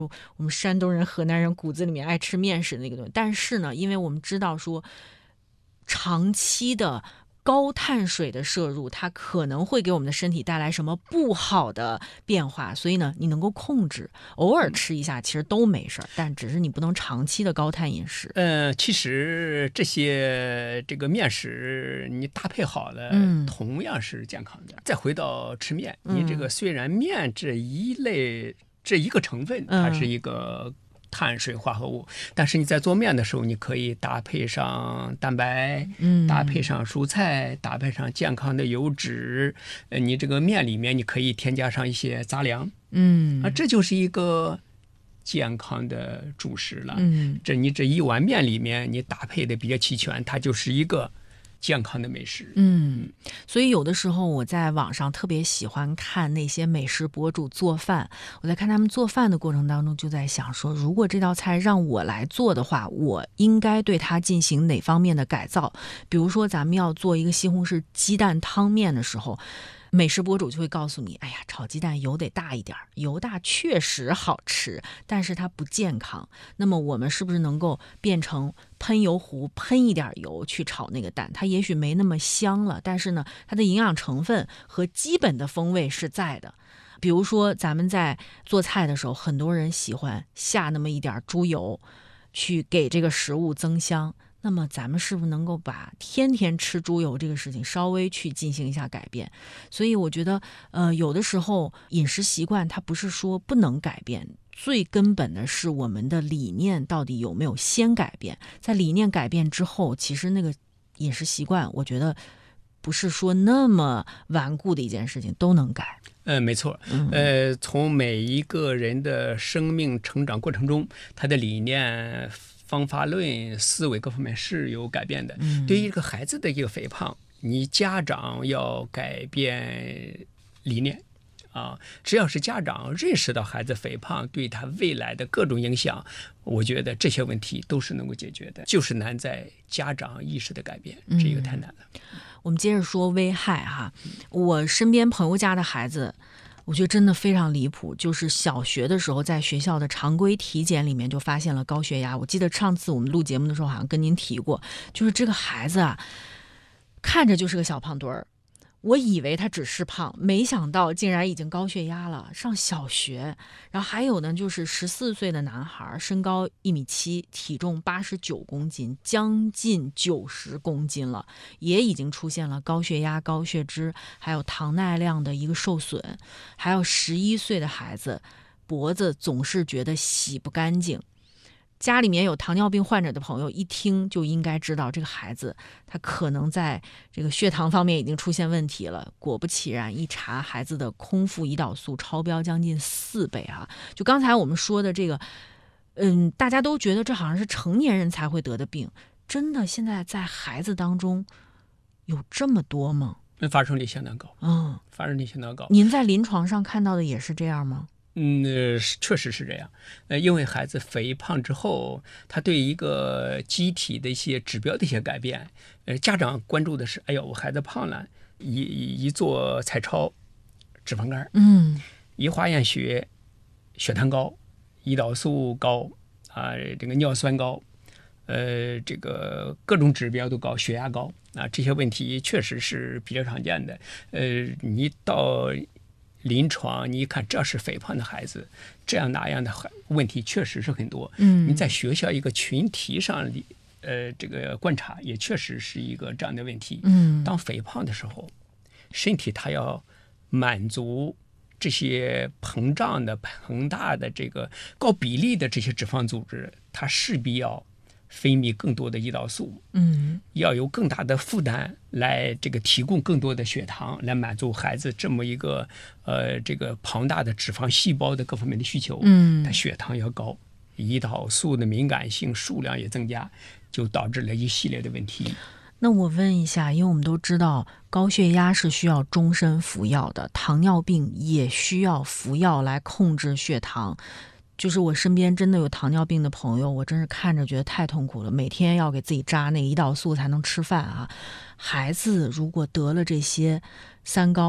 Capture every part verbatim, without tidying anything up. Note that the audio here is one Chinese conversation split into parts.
我们山东人、河南人骨子里面爱吃面食的那个东西。但是呢，因为我们知道说，长期的高碳水的摄入，它可能会给我们的身体带来什么不好的变化，所以呢，你能够控制，偶尔吃一下其实都没事儿，但只是你不能长期的高碳饮食。 呃，其实这些这个面食你搭配好了， 嗯同样是健康的。再回到吃面， 嗯你这个虽然面这一类这一个成分嗯它是一个碳水化合物，但是你在做面的时候，你可以搭配上蛋白， 嗯搭配上蔬菜，搭配上健康的油脂。呃，你这个面里面你可以添加上一些杂粮， 嗯啊，这就是一个健康的主食了。 嗯这你这一碗面里面你搭配的比较齐全，它就是一个健康的美食。 嗯，所以有的时候我在网上特别喜欢看那些美食博主做饭，我在看他们做饭的过程当中，就在想说，如果这道菜让我来做的话，我应该对它进行哪方面的改造？比如说咱们要做一个西红柿鸡蛋汤面的时候，美食博主就会告诉你，哎呀，炒鸡蛋油得大一点，油大确实好吃，但是它不健康。那么我们是不是能够变成喷油壶，喷一点油去炒那个蛋？它也许没那么香了，但是呢，它的营养成分和基本的风味是在的。比如说咱们在做菜的时候，很多人喜欢下那么一点猪油，去给这个食物增香。那么咱们是不是能够把天天吃猪油这个事情稍微去进行一下改变？所以我觉得，呃，有的时候饮食习惯它不是说不能改变，最根本的是我们的理念到底有没有先改变。在理念改变之后，其实那个饮食习惯，我觉得不是说那么顽固的一件事情，都能改。 呃，没错，呃，从每一个人的生命成长过程中，他的理念、方法论、思维各方面是有改变的。 嗯对于一个孩子的一个肥胖，你家长要改变理念啊，只要是家长认识到孩子肥胖对他未来的各种影响，我觉得这些问题都是能够解决的，就是难在家长意识的改变，这个太难了。 我们接着说危害哈，我身边朋友家的孩子，我觉得真的非常离谱，就是小学的时候在学校的常规体检里面就发现了高血压。我记得上次我们录节目的时候好像跟您提过，就是这个孩子啊，看着就是个小胖墩儿，我以为他只是胖，没想到竟然已经高血压了，上小学。然后还有呢，就是十四岁的男孩，身高一米七，体重八十九公斤，将近九十公斤了，也已经出现了高血压、高血脂，还有糖耐量的一个受损。还有十一岁的孩子，脖子总是觉得洗不干净。家里面有糖尿病患者的朋友一听就应该知道，这个孩子他可能在这个血糖方面已经出现问题了。果不其然，一查孩子的空腹胰岛素超标将近四倍啊！就刚才我们说的这个，嗯，大家都觉得这好像是成年人才会得的病，真的现在在孩子当中有这么多吗？ 发生率相当高， 嗯， 发生率相当高。 您在临床上看到的也是这样吗？ 嗯，呃确实是这样。呃，因为孩子肥胖之后，他对一个机体的一些指标的一些改变，呃，家长关注的是，哎呦，我孩子胖了，一一做彩超，脂肪肝， 嗯， 一化验血，血糖高，胰岛素高，啊，这个尿酸高，呃，这个各种指标都高，血压高啊，这些问题确实是比较常见的。呃，你到临床，你一看这是肥胖的孩子，这样那样的问题确实是很多。 嗯， 你在学校一个群体上，呃，这个观察也确实是一个这样的问题。 嗯， 当肥胖的时候，身体它要满足这些膨胀的、膨大的这个高比例的这些脂肪组织，它势必要分泌更多的胰岛素， 嗯， 要有更大的负担来这个提供更多的血糖，来满足孩子这么一个呃这个庞大的脂肪细胞的各方面的需求。 嗯， 它血糖要高，胰岛素的敏感性数量也增加，就导致了一系列的问题。 那我问一下，因为我们都知道高血压是需要终身服药的，糖尿病也需要服药来控制血糖。就是我身边真的有糖尿病的朋友，我真是看着觉得太痛苦了，每天要给自己扎那胰岛素才能吃饭啊。孩子如果得了这些三高，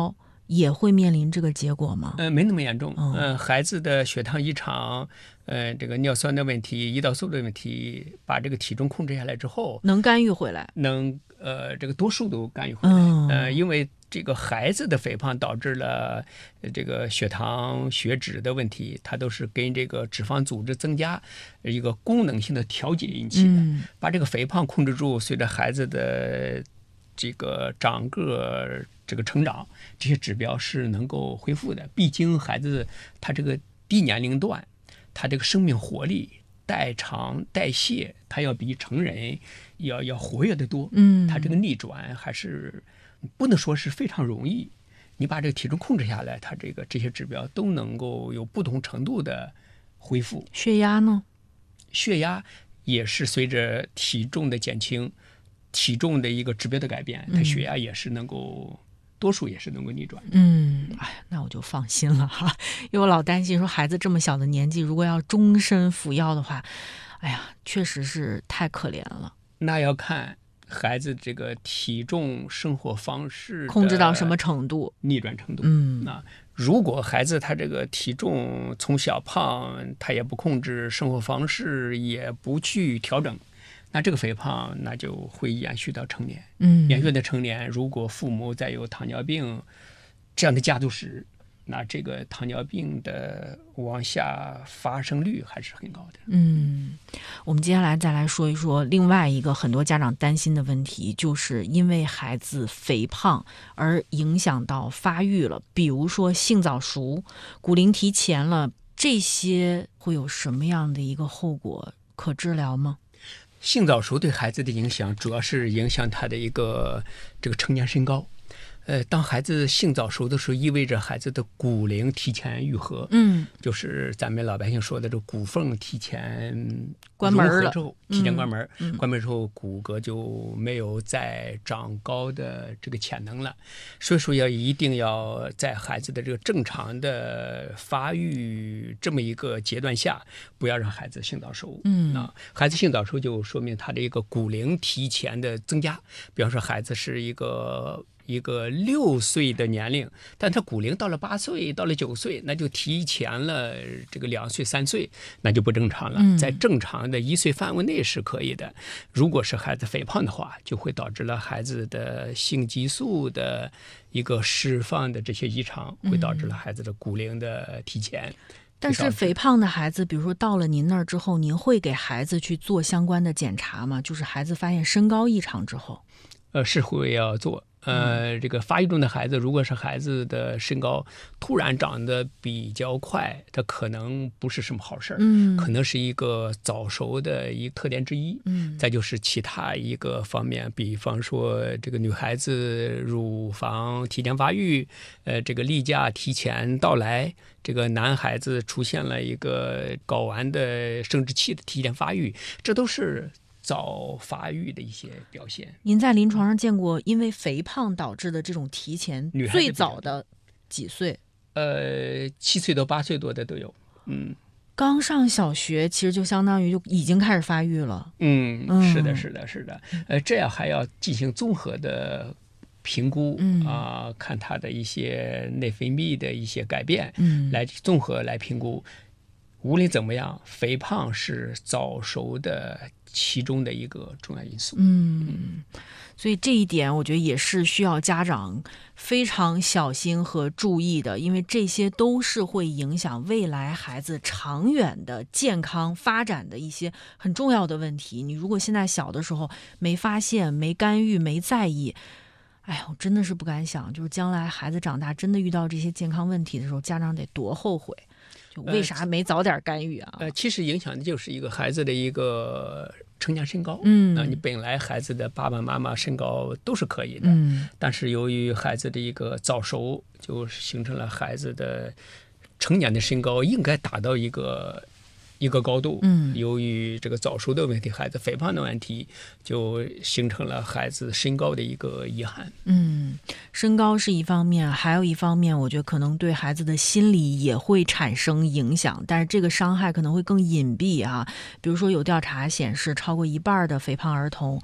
也会面临这个结果吗？ 呃，没那么严重。嗯、 哦呃，孩子的血糖异常，呃，这个尿酸的问题、胰岛素的问题，把这个体重控制下来之后， 能干预回来， 能呃，这个多数都干预回来。 嗯、 呃，因为这个孩子的肥胖导致了呃这个血糖、血脂的问题，它都是跟这个脂肪组织增加一个功能性的调节引起的。 嗯、 把这个肥胖控制住，随着孩子的这个长个、这个成长，这些指标是能够恢复的。毕竟孩子他这个低年龄段，他这个生命活力、代偿、代谢，他要比成人要要活跃得多。 嗯， 他这个逆转还是不能说是非常容易。你把这个体重控制下来，他这个这些指标都能够有不同程度的恢复。 血压呢？ 血压也是随着体重的减轻，体重的一个指标的改变，它血压也是能够，多数也是能够逆转的。 嗯，哎，那我就放心了哈，因为我老担心说孩子这么小的年纪，如果要终身服药的话，哎呀，确实是太可怜了。 那要看孩子这个体重、生活方式控制到什么程度， 逆转程度。 嗯， 那如果孩子他这个体重从小胖，他也不控制生活方式，也不去调整，那这个肥胖那就会延续到成年。 嗯， 延续到成年，如果父母再有糖尿病这样的家族史，那这个糖尿病的往下发生率还是很高的。 嗯，我们接下来再来说一说另外一个很多家长担心的问题，就是因为孩子肥胖而影响到发育了，比如说性早熟、骨龄提前了，这些会有什么样的一个后果？可治疗吗？ 性早熟对孩子的影响主要是影响他的一个这个成年身高。呃，当孩子性早熟的时候，意味着孩子的骨龄提前愈合， 嗯， 就是咱们老百姓说的这骨缝提前关门了之后，提前关门， 嗯、 关门之后骨骼就没有再长高的这个潜能了。所以说，要一定要在孩子的这个正常的发育这么一个阶段下，不要让孩子性早熟。 嗯， 啊，孩子性早熟就说明他的一个骨龄提前的增加。比方说，孩子是一个。一个六岁的年龄，但他骨龄到了八岁，到了九岁，那就提前了这个两岁、三岁，那就不正常了。 嗯、 在正常的一岁范围内是可以的。如果是孩子肥胖的话，就会导致了孩子的性激素的一个释放的这些异常，会导致了孩子的骨龄的提前。嗯、 但是肥胖的孩子，比如说到了您那儿之后，您会给孩子去做相关的检查吗？就是孩子发现身高异常之后， 呃，是会要做。呃，这个发育中的孩子，如果是孩子的身高突然长得比较快，它可能不是什么好事儿， 嗯， 可能是一个早熟的一个特点之一。 嗯， 再就是其他一个方面，比方说这个女孩子乳房提前发育，呃，这个例假提前到来，这个男孩子出现了一个睾丸的生殖器的提前发育，这都是早发育的一些表现。 您在临床上见过因为肥胖导致的这种提前最早的几岁？ 呃，七岁到八岁多的都有。嗯， 刚上小学其实就相当于就已经开始发育了。 嗯，是的，是的，是的。呃，这样还要进行综合的评估啊、呃，看他的一些内分泌的一些改变， 嗯， 来综合来评估。无论怎么样，肥胖是早熟的其中的一个重要因素。 嗯，所以这一点我觉得也是需要家长非常小心和注意的，因为这些都是会影响未来孩子长远的健康发展的一些很重要的问题。你如果现在小的时候没发现、没干预、没在意，哎呀，我真的是不敢想，就是将来孩子长大真的遇到这些健康问题的时候，家长得多后悔。就为啥没早点干预啊？ 呃，其实影响的就是一个孩子的一个成年身高。 嗯， 那你本来孩子的爸爸妈妈身高都是可以的， 嗯， 但是由于孩子的一个早熟，就形成了孩子的成年的身高应该达到一个一个高度。 嗯， 由于这个早熟的问题，孩子肥胖的问题，就形成了孩子身高的一个遗憾。 嗯，身高是一方面，还有一方面，我觉得可能对孩子的心理也会产生影响，但是这个伤害可能会更隐蔽啊。比如说，有调查显示，超过一半的肥胖儿童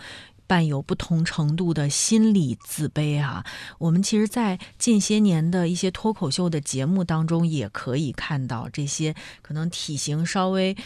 伴有不同程度的心理自卑啊。我们其实在近些年的一些脱口秀的节目当中也可以看到，这些可能体型稍微